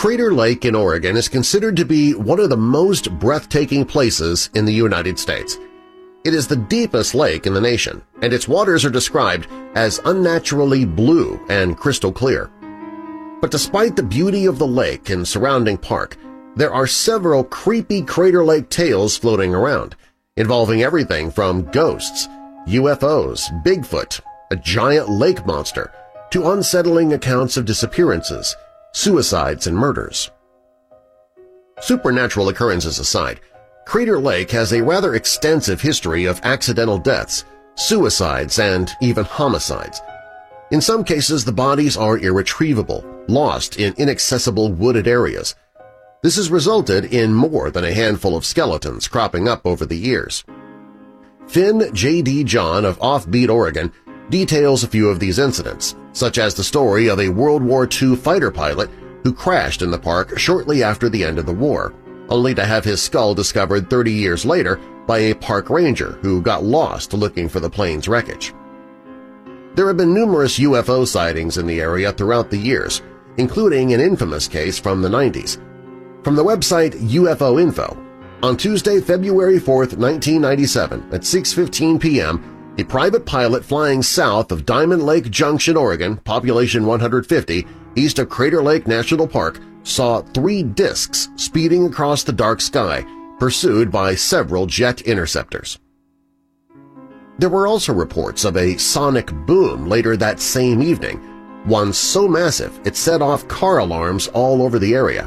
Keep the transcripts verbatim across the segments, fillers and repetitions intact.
Crater Lake in Oregon is considered to be one of the most breathtaking places in the United States. It is the deepest lake in the nation, and its waters are described as unnaturally blue and crystal clear. But despite the beauty of the lake and surrounding park, there are several creepy Crater Lake tales floating around, involving everything from ghosts, U F Os, Bigfoot, a giant lake monster, to unsettling accounts of disappearances, suicides, and murders. Supernatural occurrences aside, Crater Lake has a rather extensive history of accidental deaths, suicides, and even homicides. In some cases, the bodies are irretrievable, lost in inaccessible wooded areas. This has resulted in more than a handful of skeletons cropping up over the years. Finn J D John of Offbeat, Oregon, details a few of these incidents, such as the story of a World War Two fighter pilot who crashed in the park shortly after the end of the war, only to have his skull discovered thirty years later by a park ranger who got lost looking for the plane's wreckage. There have been numerous U F O sightings in the area throughout the years, including an infamous case from the nineties. From the website U F O Info, on Tuesday, February fourth, nineteen ninety-seven, at six fifteen p m, a private pilot flying south of Diamond Lake Junction, Oregon, population one hundred fifty, east of Crater Lake National Park, saw three discs speeding across the dark sky, pursued by several jet interceptors. There were also reports of a sonic boom later that same evening, one so massive it set off car alarms all over the area.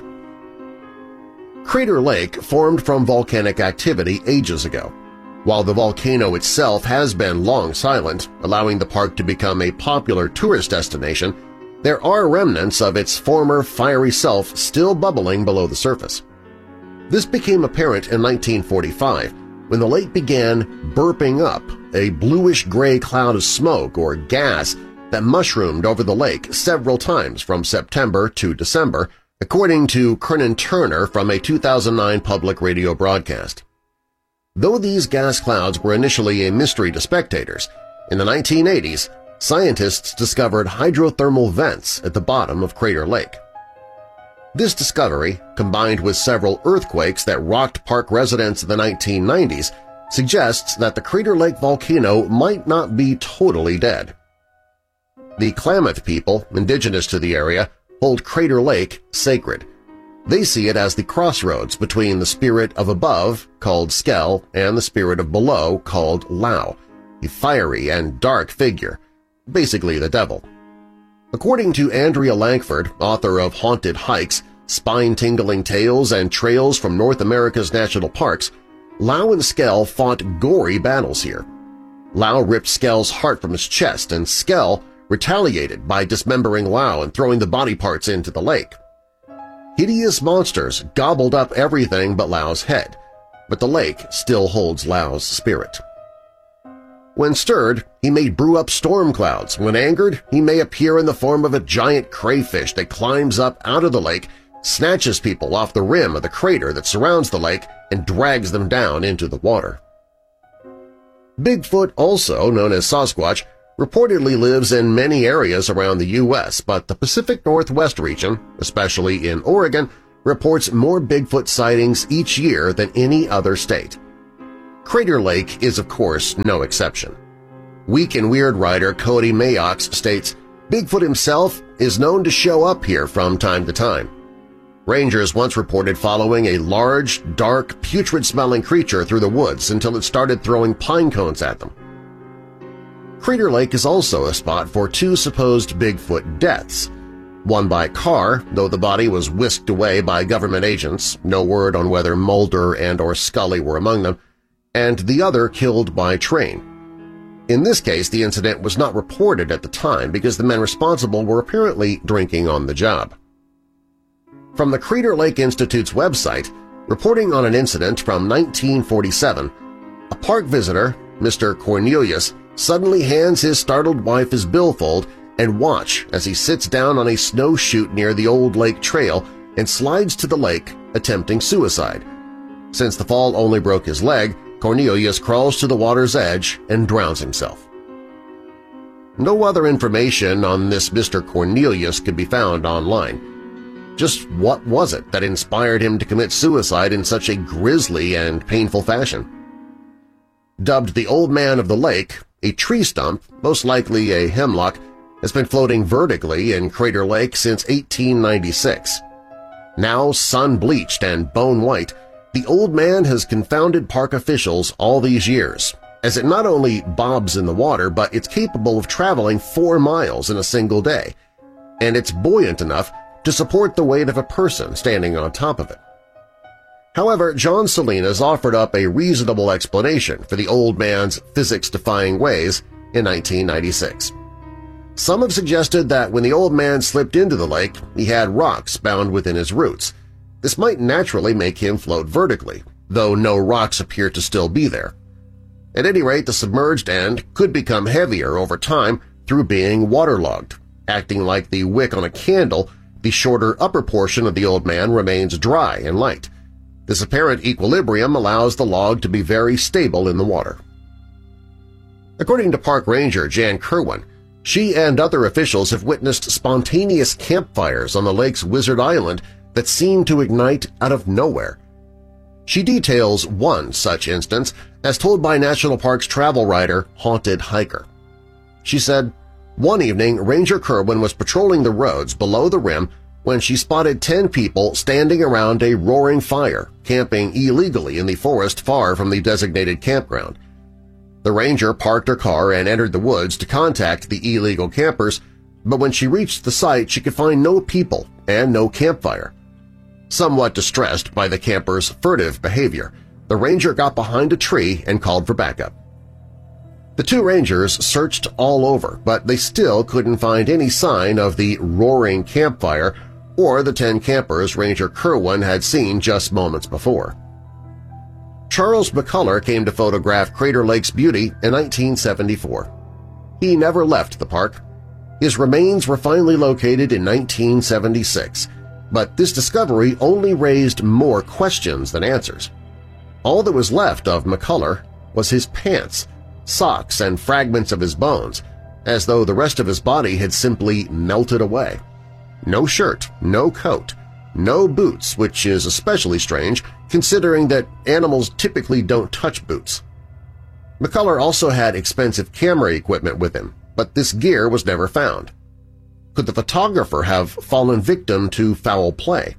Crater Lake formed from volcanic activity ages ago. While the volcano itself has been long silent, allowing the park to become a popular tourist destination, there are remnants of its former fiery self still bubbling below the surface. This became apparent in nineteen forty-five when the lake began burping up a bluish-gray cloud of smoke or gas that mushroomed over the lake several times from September to December, according to Kernan Turner from a two thousand nine public radio broadcast. Though these gas clouds were initially a mystery to spectators, in the nineteen eighties, scientists discovered hydrothermal vents at the bottom of Crater Lake. This discovery, combined with several earthquakes that rocked park residents in the nineteen nineties, suggests that the Crater Lake volcano might not be totally dead. The Klamath people, indigenous to the area, hold Crater Lake sacred. They see it as the crossroads between the spirit of above, called Skell, and the spirit of below, called Lao, a fiery and dark figure, basically the devil. According to Andrea Langford, author of Haunted Hikes, Spine-Tingling Tales and Trails from North America's National Parks, Lao and Skell fought gory battles here. Lao ripped Skell's heart from his chest, and Skell retaliated by dismembering Lao and throwing the body parts into the lake. Hideous monsters gobbled up everything but Lao's head, but the lake still holds Lao's spirit. When stirred, he may brew up storm clouds. When angered, he may appear in the form of a giant crayfish that climbs up out of the lake, snatches people off the rim of the crater that surrounds the lake, and drags them down into the water. Bigfoot, also known as Sasquatch, reportedly lives in many areas around the U S, but the Pacific Northwest region, especially in Oregon, reports more Bigfoot sightings each year than any other state. Crater Lake is, of course, no exception. Week and Weird writer Cody Mayox states, "Bigfoot himself is known to show up here from time to time. Rangers once reported following a large, dark, putrid-smelling creature through the woods until it started throwing pine cones at them." Crater Lake is also a spot for two supposed Bigfoot deaths, one by car, though the body was whisked away by government agents, no word on whether Mulder and or Scully were among them, and the other killed by train. In this case, the incident was not reported at the time because the men responsible were apparently drinking on the job. From the Crater Lake Institute's website, reporting on an incident from nineteen forty-seven, a park visitor, Mister Cornelius, suddenly hands his startled wife his billfold and watch as he sits down on a snow chute near the old lake trail and slides to the lake, attempting suicide. Since the fall only broke his leg, Cornelius crawls to the water's edge and drowns himself. No other information on this Mister Cornelius could be found online. Just what was it that inspired him to commit suicide in such a grisly and painful fashion? Dubbed the Old Man of the Lake, a tree stump, most likely a hemlock, has been floating vertically in Crater Lake since eighteen ninety-six. Now sun-bleached and bone-white, the Old Man has confounded park officials all these years, as it not only bobs in the water, but it's capable of traveling four miles in a single day, and it's buoyant enough to support the weight of a person standing on top of it. However, John Salinas offered up a reasonable explanation for the Old Man's physics-defying ways in nineteen ninety-six. Some have suggested that when the Old Man slipped into the lake, he had rocks bound within his roots. This might naturally make him float vertically, though no rocks appear to still be there. At any rate, the submerged end could become heavier over time through being waterlogged. Acting like the wick on a candle, the shorter upper portion of the Old Man remains dry and light. This apparent equilibrium allows the log to be very stable in the water. According to Park Ranger Jan Kerwin, she and other officials have witnessed spontaneous campfires on the lake's Wizard Island that seem to ignite out of nowhere. She details one such instance as told by National Park's travel writer Haunted Hiker. She said, "One evening, Ranger Kerwin was patrolling the roads below the rim when she spotted ten people standing around a roaring fire, camping illegally in the forest far from the designated campground. The ranger parked her car and entered the woods to contact the illegal campers, but when she reached the site she could find no people and no campfire. Somewhat distressed by the campers' furtive behavior, the ranger got behind a tree and called for backup. The two rangers searched all over, but they still couldn't find any sign of the roaring campfire or the ten campers Ranger Kerwin had seen just moments before." Charles McCullough came to photograph Crater Lake's beauty in nineteen seventy-four. He never left the park. His remains were finally located in nineteen seventy-six, but this discovery only raised more questions than answers. All that was left of McCullough was his pants, socks, and fragments of his bones, as though the rest of his body had simply melted away. No shirt, no coat, no boots, which is especially strange considering that animals typically don't touch boots. McCullough also had expensive camera equipment with him, but this gear was never found. Could the photographer have fallen victim to foul play?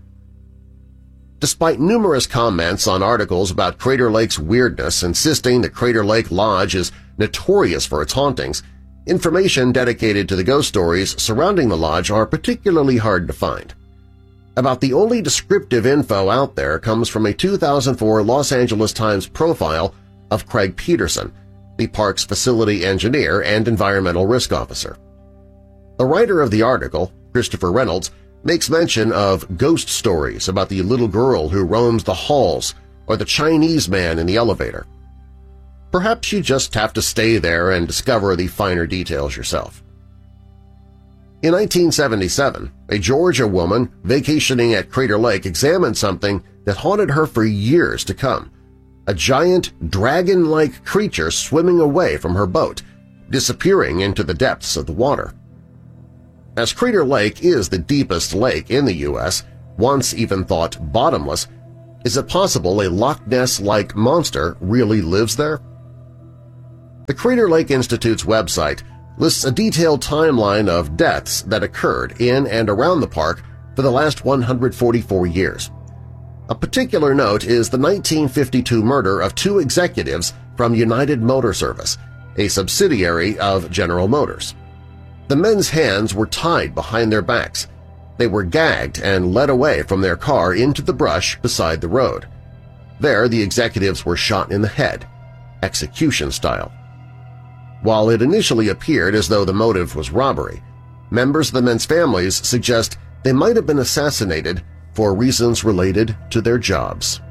Despite numerous comments on articles about Crater Lake's weirdness insisting that Crater Lake Lodge is notorious for its hauntings, information dedicated to the ghost stories surrounding the lodge are particularly hard to find. About the only descriptive info out there comes from a two thousand four Los Angeles Times profile of Craig Peterson, the park's facility engineer and environmental risk officer. The writer of the article, Christopher Reynolds, makes mention of ghost stories about the little girl who roams the halls or the Chinese man in the elevator. Perhaps you just have to stay there and discover the finer details yourself. In nineteen seventy-seven, a Georgia woman vacationing at Crater Lake examined something that haunted her for years to come, a giant dragon-like creature swimming away from her boat, disappearing into the depths of the water. As Crater Lake is the deepest lake in the U S, once even thought bottomless, is it possible a Loch Ness-like monster really lives there? The Crater Lake Institute's website lists a detailed timeline of deaths that occurred in and around the park for the last one hundred forty-four years. A particular note is the nineteen fifty-two murder of two executives from United Motor Service, a subsidiary of General Motors. The men's hands were tied behind their backs. They were gagged and led away from their car into the brush beside the road. There, the executives were shot in the head, execution style. While it initially appeared as though the motive was robbery, members of the men's families suggest they might have been assassinated for reasons related to their jobs.